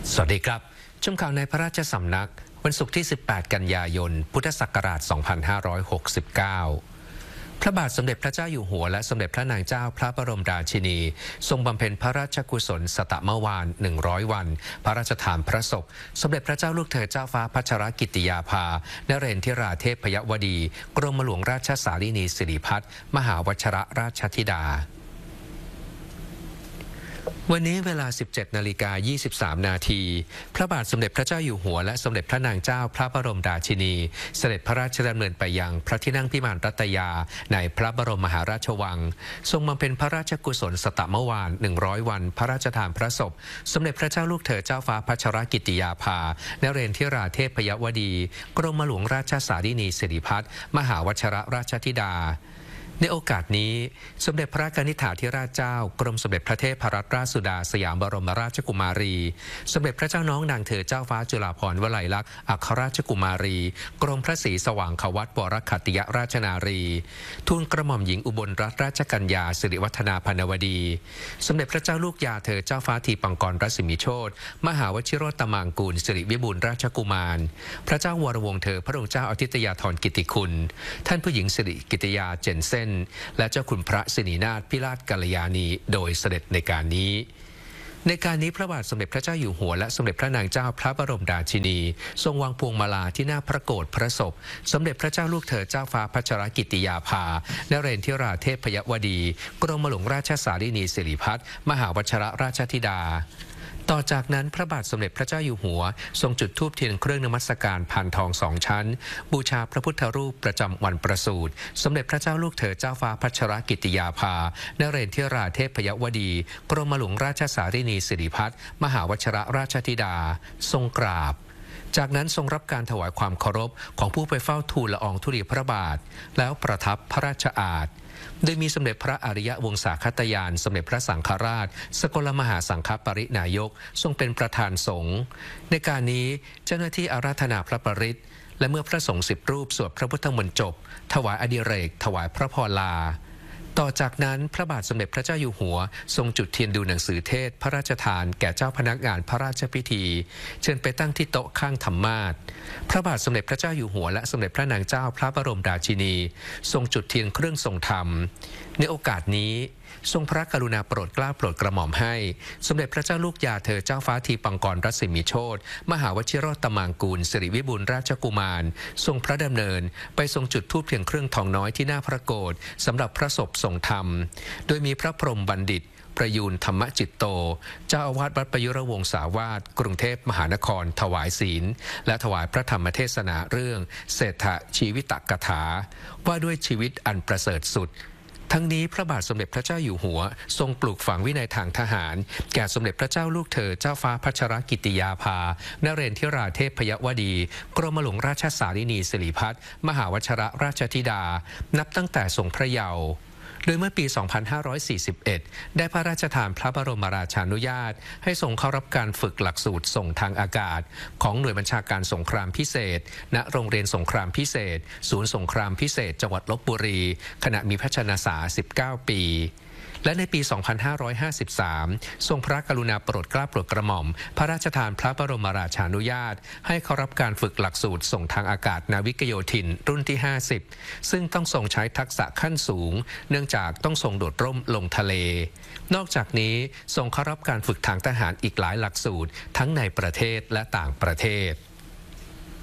สวัสดีครับชมข่าวในพระราชสำนักวันศุกร์ที่ 18 กันยายน พุทธศักราช 2569 พระบาทสมเด็จพระเจ้าอยู่หัวและสมเด็จพระนางเจ้าพระบรมราชินีทรงบำเพ็ญพระราชกุศลสตมวาน 100 วัน พระราชทานพระศพสมเด็จพระเจ้าลูกเธอเจ้าฟ้าพัชรกิติยาภานเรนทิราเทพยวดีกรมหลวงราชสารีนีสิริพัฒน์มหาวชรราชธิดาวันนี้เวลา 17:23 นาทีพระบาทสมเด็จพระเจ้าอยู่หัวและสมเด็จพระนางเจ้าพระบรมราชินีเสด็จพระราชดำเนินไปยังพระที่นั่งพิมานรัตยาในพระบรมมหาราชวังทรงบำเพ็ญพระราชกุศลสตมวาน 100 วันพระราชทานพระศพสมเด็จพระเจ้าลูกเธอเจ้าฟ้าพัชรกิติยาภานเรนทิราเทพยวดีกรมหลวงราชสารีนีสิริพัฒน์มหาวชรราชธิดาในโอกาสนี้สมเด็จพระกนิษฐาธิราชเจ้ากรมสมเด็จพระเทพรัตนราชสุดาสยามบรมราชกุมารีสมเด็จพระเจ้าน้องนางเธอเจ้าฟ้าจุฬาภรณ์วลัยลักษณ์อัครราชกุมารีกรมพระศรีสว่างขวัตวรขัตติยราชนารีทูลกระหม่อมหญิงอุบลรัตนราชกัญญาสิริวัฒนาพนวดีสมเด็จพระเจ้าลูกยาเธอเจ้าฟ้าทีปังกรรัศมีโชติมหาวชิโรตมังกูลสิริวิบูลย์ราชกุมารพระเจ้าวรวงศ์เธอพระองค์เจ้าอาทิตยาธรกิติคุณท่านผู้หญิงสิริกิติยาเจนเซ่นและเจ้าคุณพระสินีนาถพิราชกัลยาณีโดยเสด็จในการนี้พระบาทสมเด็จพระเจ้าอยู่หัวและสมเด็จพระนางเจ้าพระบรมราชินีทรงวางพวงมาลาที่หน้าพระโกฐพระศพสมเด็จพระเจ้าลูกเธอเจ้าฟ้าพัชรกิติยาภานเรนทิราเทพยวดีกรมหลวงราชสารีนีสิริพัฒน์มหาวชรราชธิดาต่อจากนั้นพระบาทสมเด็จพระเจ้าอยู่หัวทรงจุดธูปเทียนเครื่องนมัสการพานทอง2 ชั้นบูชาพระพุทธรูปประจำวันประสูติสมเด็จพระเจ้าลูกเธอเจ้าฟ้าพัชรกิติยาภานเรนทิราเทพยวดีกรมหลวงราชสารีนีสิริพัฒน์มหาวชรราชธิดาทรงกราบจากนั้นทรงรับการถวายความเคารพของผู้ไปเฝ้าทูลละอองธุลีพระบาทแล้วประทับพระราชอาสน์โดยมีสมเด็จพระอริยวงศาคตยานสมเด็จพระสังฆราชสกลมหาสังฆปรินายกทรงเป็นประธานสงฆ์ในการนี้เจ้าหน้าที่อาราธนาพระปริตรและเมื่อพระสงฆ์10 รูปสวดพระพุทธมนต์จบถวายอดิเรกถวายพระพรลาต่อจากนั้นพระบาทสมเด็จพระเจ้าอยู่หัวทรงจุดเทียนดูหนังสือเทศพระราชทานแก่เจ้าพนักงานพระราชพิธีเชิญไปตั้งที่โต๊ะข้างธรรมาสน์พระบาทสมเด็จพระเจ้าอยู่หัวและสมเด็จพระนางเจ้าพระบรมราชินีทรงจุดเทียนเครื่องทรงธรรมในโอกาสนี้ทรงพระกรุณาโปรดเกล้าโปรดกระหม่อมให้สมเด็จพระเจ้าลูกยาเธอเจ้าฟ้าทีปังกรรัศมีโชติมหาวชิโรตมังกูลสิริวิบูลย์ราชกุมารทรงพระดำเนินไปทรงจุดธูปเทียนเครื่องทองน้อยที่หน้าพระโกฐสำหรับพระศพทรงธรรมโดยมีพระพรหมบัณฑิตประยูนธรรมจิตโตเจ้าอาวาสวัดประยุรวงศาวาสกรุงเทพมหานครถวายศีลและถวายพระธรรมเทศนาเรื่องเศรษฐชีวิตกถาว่าด้วยชีวิตอันประเสริฐสุดทั้งนี้พระบาทสมเด็จพระเจ้าอยู่หัวทรงปลูกฝังวินัยทางทหารแก่สมเด็จพระเจ้าลูกเธอเจ้าฟ้าพัชรกิติยาภานเรนทิราเทพยวดีกรมหลวงราชสารีนีสิริพัฒน์มหาวชรราชธิดานับตั้งแต่ทรงพระเยาว์โดยเมื่อปี 2541 ได้พระราชทานพระบรมราชานุญาตให้ทรงเข้ารับการฝึกหลักสูตรส่งทางอากาศของหน่วยบัญชาการสงครามพิเศษณโรงเรียนสงครามพิเศษศูนย์สงครามพิเศษจังหวัดลพบุรีขณะมีพระชนสา 19 ปีและในปี 2553 ทรงพระกรุณาโปรดเกล้าโปรดกระหม่อมพระราชทานพระบรมราชานุญาตให้เข้ารับการฝึกหลักสูตรส่งทางอากาศนาวิกโยธินรุ่นที่ 50 ซึ่งต้องทรงใช้ทักษะขั้นสูงเนื่องจากต้องทรงโดดร่มลงทะเลนอกจากนี้ทรงเข้ารับการฝึกทางทหารอีกหลายหลักสูตรทั้งในประเทศและต่างประเทศ